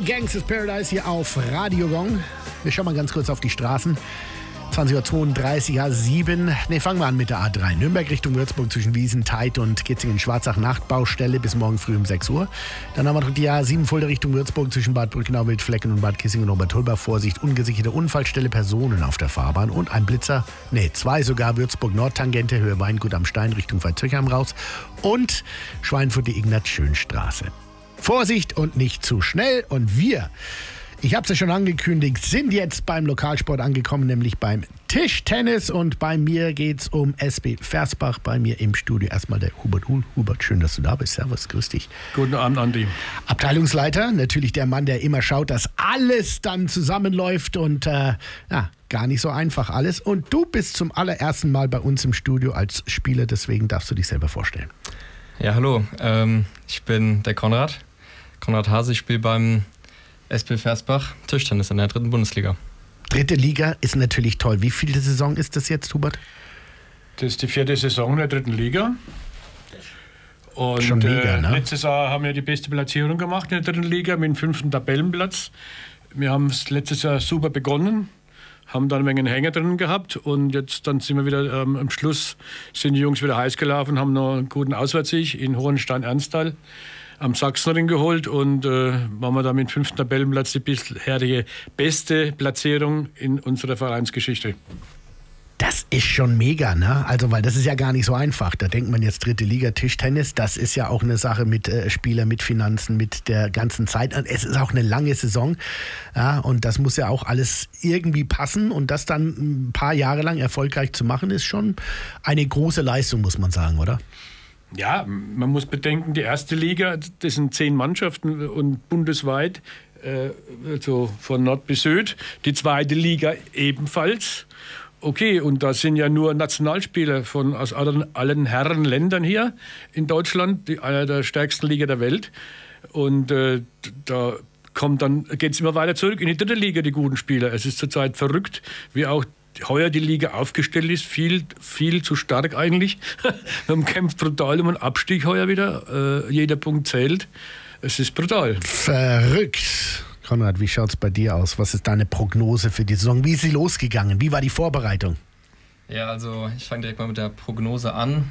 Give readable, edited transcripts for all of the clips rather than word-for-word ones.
Gangsta's Paradise hier auf Radio Gong. Wir schauen mal ganz kurz auf die Straßen. 20.32 Uhr, A7. Fangen wir an mit der A3. Nürnberg Richtung Würzburg zwischen Wiesen, Teit und Kitzingen-Schwarzach Nachtbaustelle bis morgen früh um 6 Uhr. Dann haben wir noch die A7 Fulda Richtung Würzburg zwischen Bad Brückenau, Wildflecken und Bad Kissingen und Obertolbach. Vorsicht, ungesicherte Unfallstelle, Personen auf der Fahrbahn und ein Blitzer. Zwei sogar. Würzburg Nordtangente, Höhe Weingut am Stein Richtung Veitshöchheim raus. Und Schweinfurt die Ignaz-Schön-Straße. Vorsicht und nicht zu schnell. Und ich habe es ja schon angekündigt, sind jetzt beim Lokalsport angekommen, nämlich beim Tischtennis. Und bei mir geht es um SB Versbach. Bei mir im Studio erstmal der Hubert Uhl. Hubert, schön, dass du da bist. Servus, grüß dich. Guten Abend, Andi. Abteilungsleiter, natürlich der Mann, der immer schaut, dass alles dann zusammenläuft und gar nicht so einfach alles. Und du bist zum allerersten Mal bei uns im Studio als Spieler, deswegen darfst du dich selber vorstellen. Ja, hallo. Ich bin der Konrad Hase. Ich spiele beim SB Versbach Tischtennis in der 3. Bundesliga. 3. Liga ist natürlich toll. Wie viele Saison ist das jetzt, Hubert? Das ist die 4. Saison in der 3. Liga. Und schon mega, ne? Letztes Jahr haben wir die beste Platzierung gemacht in der 3. Liga mit dem 5. Tabellenplatz. Wir haben es letztes Jahr super begonnen, haben dann ein wenig einen Hänger drin gehabt und jetzt dann sind wir wieder am Schluss, sind die Jungs wieder heiß gelaufen, haben noch einen guten Auswärtssieg in Hohenstein-Ernsthal am Sachsenring geholt und waren wir da mit dem 5. Tabellenplatz die bisherige beste Platzierung in unserer Vereinsgeschichte. Das ist schon mega, ne? Also, weil das ist ja gar nicht so einfach. Da denkt man jetzt 3. Liga Tischtennis, das ist ja auch eine Sache mit Spielern, mit Finanzen, mit der ganzen Zeit. Es ist auch eine lange Saison, ja, und das muss ja auch alles irgendwie passen und das dann ein paar Jahre lang erfolgreich zu machen, ist schon eine große Leistung, muss man sagen, oder? Ja, man muss bedenken, die 1. Liga, das sind 10 Mannschaften und bundesweit, also von Nord bis Süd. Die 2. Liga ebenfalls. Okay, und da sind ja nur Nationalspieler aus allen Herrenländern hier in Deutschland, einer der stärksten Liga der Welt. Und da geht es immer weiter zurück in die 3. Liga, die guten Spieler. Es ist zurzeit verrückt, wie auch heuer die Liga aufgestellt ist, viel zu stark eigentlich. Man kämpft brutal um einen Abstieg heuer wieder. Jeder Punkt zählt. Es ist brutal. Verrückt. Konrad, wie schaut es bei dir aus? Was ist deine Prognose für die Saison? Wie ist sie losgegangen? Wie war die Vorbereitung? Ja, also ich fange direkt mal mit der Prognose an.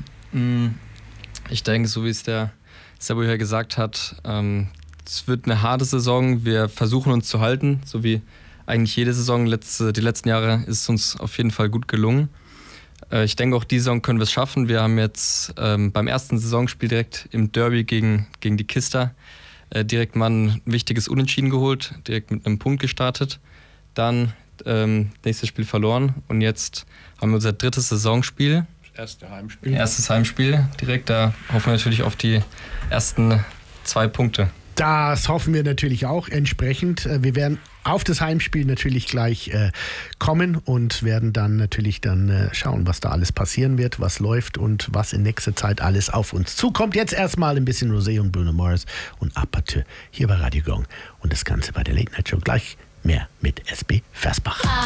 Ich denke, so wie es der Sebo hier gesagt hat, es wird eine harte Saison. Wir versuchen uns zu halten, so wie eigentlich jede Saison. Die letzten Jahre ist es uns auf jeden Fall gut gelungen. Ich denke, auch diese Saison können wir es schaffen. Wir haben jetzt beim ersten Saisonspiel direkt im Derby gegen die Kister direkt mal ein wichtiges Unentschieden geholt, direkt mit einem Punkt gestartet. Dann nächstes Spiel verloren und jetzt haben wir unser 3. Saisonspiel. Das erste Heimspiel. Erstes Heimspiel direkt, da hoffen wir natürlich auf die ersten 2 Punkte. Das hoffen wir natürlich auch entsprechend. Wir werden auf das Heimspiel natürlich gleich kommen und werden dann natürlich schauen, was da alles passieren wird, was läuft und was in nächster Zeit alles auf uns zukommt. Jetzt erstmal ein bisschen Rosé und Bruno Mars und Apathe hier bei Radio Gong und das Ganze bei der Late Night Show. Gleich mehr mit SB Versbach.